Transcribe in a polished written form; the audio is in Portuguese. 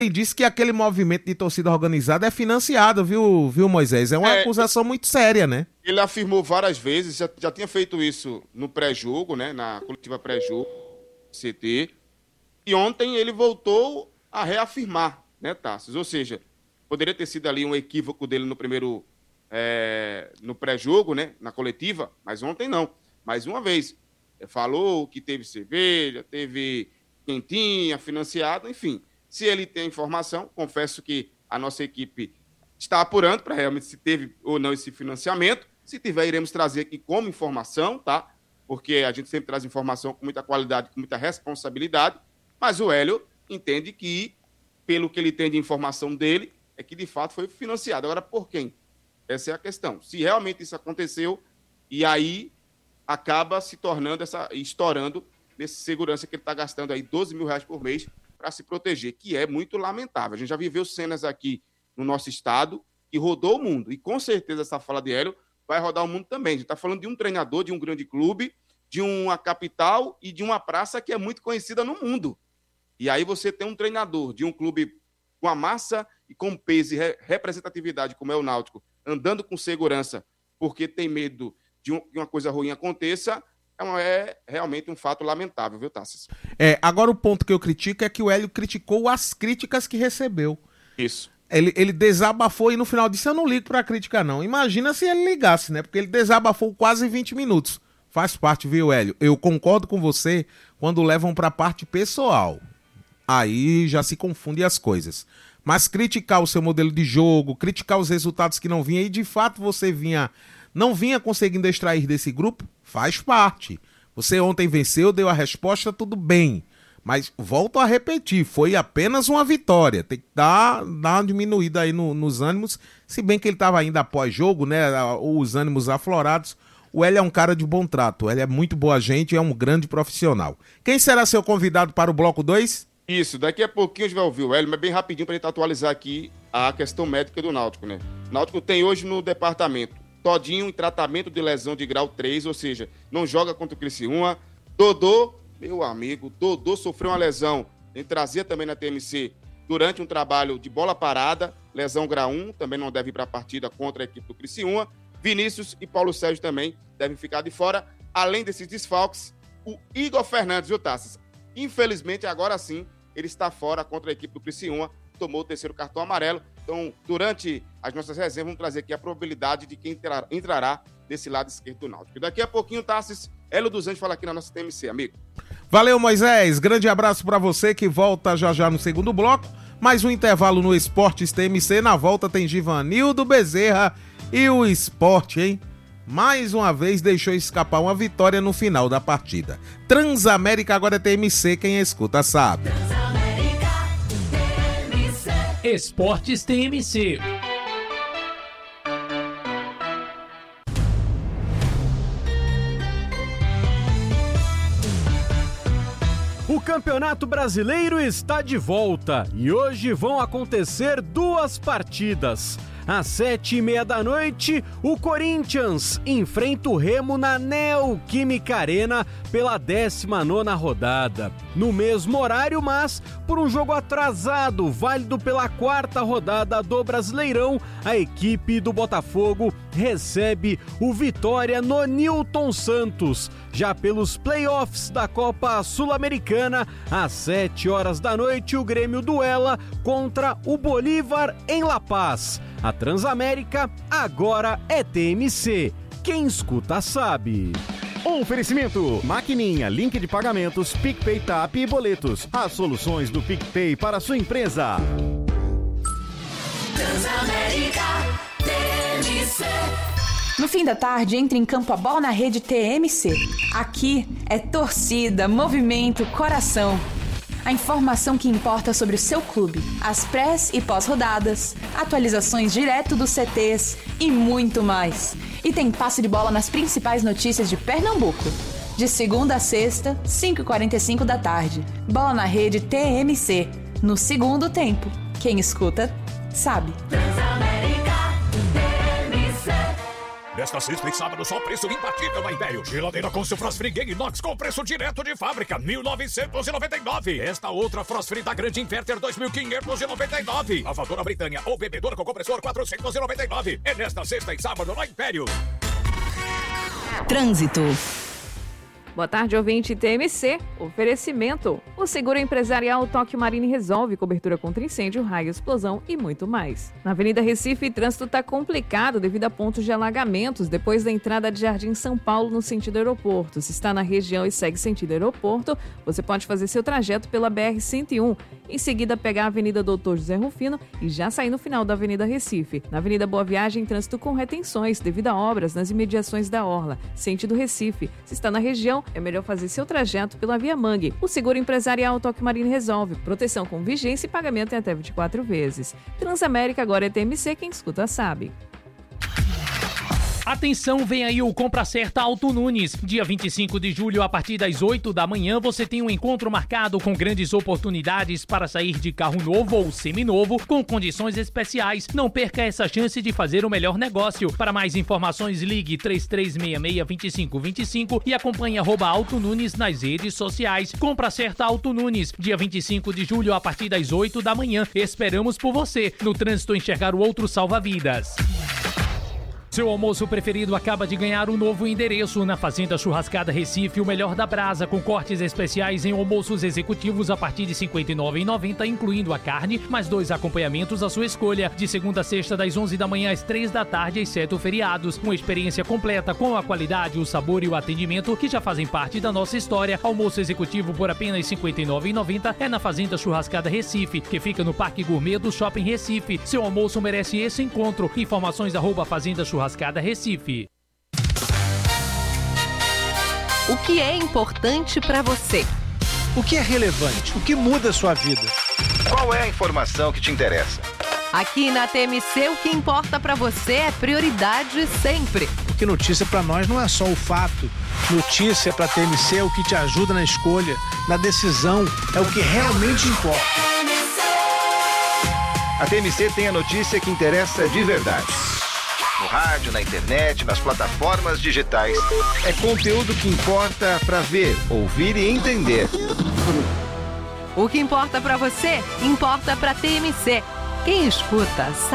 E disse que aquele movimento de torcida organizada é financiado, viu, Moisés? É uma acusação muito séria, né? Ele afirmou várias vezes, já tinha feito isso no pré-jogo, né? Na coletiva pré-jogo, CT. E ontem ele voltou a reafirmar, né, Tarcísio? Ou seja, poderia ter sido ali um equívoco dele no pré-jogo, né? Na coletiva, mas ontem não. Mais uma vez, falou que teve cerveja, teve quentinha, financiado, enfim. Se ele tem informação, confesso que a nossa equipe está apurando para realmente se teve ou não esse financiamento. Se tiver, iremos trazer aqui como informação, tá? Porque a gente sempre traz informação com muita qualidade, com muita responsabilidade. Mas o Hélio entende que, pelo que ele tem de informação dele, é que de fato foi financiado. Agora, por quem? Essa é a questão. Se realmente isso aconteceu, e aí acaba se tornando estourando nesse segurança que ele está gastando aí R$12 mil por mês para se proteger, que é muito lamentável. A gente já viveu cenas aqui no nosso estado que rodou o mundo. E com certeza essa fala de Hélio vai rodar o mundo também. A gente está falando de um treinador, de um grande clube, de uma capital e de uma praça que é muito conhecida no mundo. E aí você tem um treinador de um clube com a massa e com peso e representatividade, como é o Náutico, andando com segurança porque tem medo de uma coisa ruim aconteça, é realmente um fato lamentável, viu, Tarcísio? Agora o ponto que eu critico é que o Hélio criticou as críticas que recebeu. Isso. Ele desabafou e no final disse, eu não ligo pra crítica não. Imagina se ele ligasse, né? Porque ele desabafou quase 20 minutos. Faz parte, viu, Hélio? Eu concordo com você quando levam pra parte pessoal. Aí já se confundem as coisas. Mas criticar o seu modelo de jogo, criticar os resultados que não vinha, e de fato você não vinha conseguindo extrair desse grupo, faz parte. Você ontem venceu, deu a resposta, tudo bem. Mas volto a repetir, foi apenas uma vitória. Tem que dar uma diminuída aí nos ânimos, se bem que ele estava ainda após jogo, né? Os ânimos aflorados. O Hélio é um cara de bom trato, ele é muito boa gente, é um grande profissional. Quem será seu convidado para o bloco 2? Isso, daqui a pouquinho a gente vai ouvir o Hélio, mas bem rapidinho para a gente atualizar aqui a questão médica do Náutico, né? O Náutico tem hoje no departamento Todinho em tratamento de lesão de grau 3, ou seja, não joga contra o Criciúma. Dodô, meu amigo, Dodô sofreu uma lesão, ele trazia também na TMC durante um trabalho de bola parada, lesão grau 1, também não deve ir para a partida contra a equipe do Criciúma. Vinícius e Paulo Sérgio também devem ficar de fora. Além desses desfalques, o Igor Fernandes, viu, Taças? Infelizmente, agora sim, ele está fora contra a equipe do Criciúma, tomou o terceiro cartão amarelo. Então, durante as nossas resenhas, vamos trazer aqui a probabilidade de quem entrará desse lado esquerdo do Náutico. Daqui a pouquinho, Tarcísio, Hélio dos Anjos fala aqui na nossa TMC, amigo. Valeu, Moisés. Grande abraço para você que volta já no segundo bloco. Mais um intervalo no Esportes TMC. Na volta tem Givanildo Bezerra e o esporte, hein? Mais uma vez deixou escapar uma vitória no final da partida. Transamérica agora é TMC, quem escuta sabe. Esportes TMC. O Campeonato Brasileiro está de volta e hoje vão acontecer 2 partidas. Às 7h30 da noite, o Corinthians enfrenta o Remo na Neoquímica Arena pela 19ª rodada. No mesmo horário, mas por um jogo atrasado, válido pela 4ª rodada do Brasileirão, a equipe do Botafogo recebe o Vitória no Newton Santos. Já pelos playoffs da Copa Sul-Americana, às 7h da noite, o Grêmio duela contra o Bolívar em La Paz. A Transamérica agora é TMC. Quem escuta sabe. Oferecimento: Maquininha, link de pagamentos, PicPay, TAP e boletos. As soluções do PicPay para a sua empresa. Transamérica TMC. No fim da tarde, entra em campo a bola na rede TMC. Aqui é torcida, movimento, coração. A informação que importa sobre o seu clube, as prés e pós-rodadas, atualizações direto dos CTs e muito mais. E tem passe de bola nas principais notícias de Pernambuco. De segunda a sexta, 5h45 da tarde. Bola na rede TMC. No segundo tempo. Quem escuta, sabe. Nesta sexta e sábado, só preço imbatível da Império. Geladeira com seu Frost Free Game Inox com preço direto de fábrica, R$ 1.999. Esta outra Frost Free da Grande Inverter, R$ 2.599. Lavadora Britânia ou bebedora com compressor, R$ 499. É nesta sexta e sábado na Império. Trânsito. Boa tarde, ouvinte TMC. Oferecimento. O seguro empresarial Tóquio Marine resolve cobertura contra incêndio, raio, explosão e muito mais. Na Avenida Recife, o trânsito está complicado devido a pontos de alagamentos depois da entrada de Jardim São Paulo no sentido aeroporto. Se está na região e segue sentido aeroporto, você pode fazer seu trajeto pela BR-101. Em seguida, pegar a Avenida Doutor José Rufino e já sair no final da Avenida Recife. Na Avenida Boa Viagem, trânsito com retenções devido a obras nas imediações da Orla, sentido Recife. Se está na região, é melhor fazer seu trajeto pela Via Mangue. O seguro empresarial Tóquio Marine resolve. Proteção com vigência e pagamento em até 24 vezes. Transamérica agora é TMC, quem escuta sabe. Atenção, vem aí o Compra Certa Auto Nunes. Dia 25 de julho, a partir das 8 da manhã, você tem um encontro marcado com grandes oportunidades para sair de carro novo ou seminovo com condições especiais. Não perca essa chance de fazer o melhor negócio. Para mais informações, ligue 3366-2525 e acompanhe @Auto Nunes nas redes sociais. Compra Certa Auto Nunes. Dia 25 de julho, a partir das 8 da manhã. Esperamos por você. No trânsito, enxergar o outro salva-vidas. Seu almoço preferido acaba de ganhar um novo endereço na Fazenda Churrascada Recife, o melhor da brasa, com cortes especiais em almoços executivos a partir de R$ 59,90, incluindo a carne, mais 2 acompanhamentos à sua escolha, de segunda a sexta, das 11 da manhã às 3 da tarde, exceto feriados. Uma experiência completa com a qualidade, o sabor e o atendimento que já fazem parte da nossa história. Almoço executivo por apenas R$ 59,90 é na Fazenda Churrascada Recife, que fica no Parque Gourmet do Shopping Recife. Seu almoço merece esse encontro. Informações @Fazenda Churrascada Recife. O que é importante para você? O que é relevante? O que muda a sua vida? Qual é a informação que te interessa? Aqui na TMC, o que importa para você é prioridade sempre. Porque notícia para nós não é só o fato. Notícia para TMC é o que te ajuda na escolha, na decisão, é o que realmente importa. A TMC tem a notícia que interessa de verdade. No rádio, na internet, nas plataformas digitais. É conteúdo que importa para ver, ouvir e entender. O que importa para você, importa para TMC. Quem escuta, sabe.